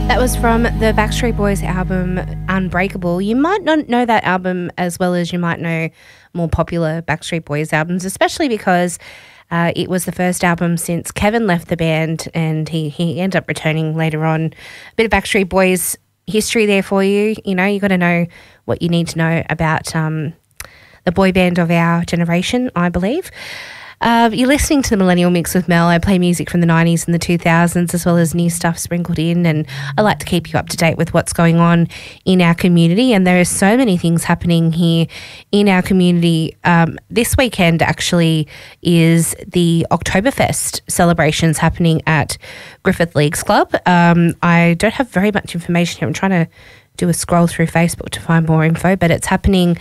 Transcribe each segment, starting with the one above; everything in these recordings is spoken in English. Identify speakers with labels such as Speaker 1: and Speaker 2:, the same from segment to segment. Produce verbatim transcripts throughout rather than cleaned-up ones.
Speaker 1: That was from the Backstreet Boys album Unbreakable. You might not know that album as well as you might know more popular Backstreet Boys albums, especially because uh, it was the first album since Kevin left the band and he, he ended up returning later on. A bit of Backstreet Boys history there for you. You know, you got to know what you need to know about um, the boy band of our generation, I believe. Uh, you're listening to the Millennial Mix with Mel. I play music from the nineties and the two thousands as well as new stuff sprinkled in, and I like to keep you up to date with what's going on in our community, and there are so many things happening here in our community. Um, this weekend actually is the Oktoberfest celebrations happening at Griffith Leagues Club. Um, I don't have very much information here. I'm trying to do a scroll through Facebook to find more info, but it's happening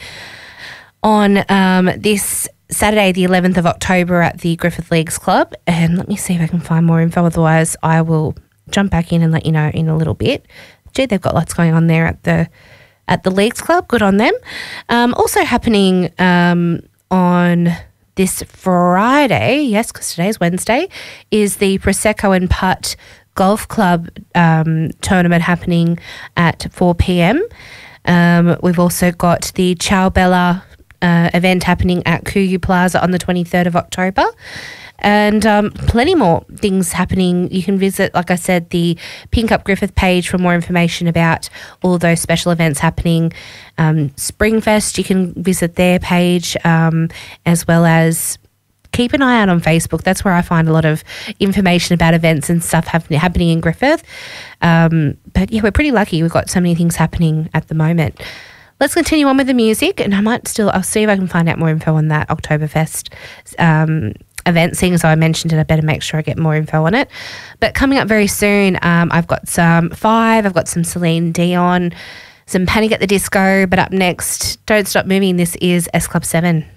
Speaker 1: on um, this Saturday, the eleventh of October at the Griffith Leagues Club. And let me see if I can find more info. Otherwise, I will jump back in and let you know in a little bit. Gee, they've got lots going on there at the at the Leagues Club. Good on them. Um, also happening um, on this Friday, yes, because today's Wednesday, is the Prosecco and Putt Golf Club um, tournament happening at four p.m. Um, we've also got the Ciao Bella Uh, event happening at Kuyu Plaza on the twenty-third of October, and um, plenty more things happening. You can visit, like I said, the Pink Up Griffith page for more information about all those special events happening. Um, Springfest, you can visit their page, um, as well as keep an eye out on Facebook. That's where I find a lot of information about events and stuff have, happening in Griffith. Um, but yeah, we're pretty lucky. We've got so many things happening at the moment. Let's continue on with the music, and I might still, I'll see if I can find out more info on that Oktoberfest um, event. Seeing as I mentioned it, I better make sure I get more info on it. But coming up very soon, um, I've got some Five, I've got some Celine Dion, some Panic at the Disco, but up next, Don't Stop Moving. This is S Club seven.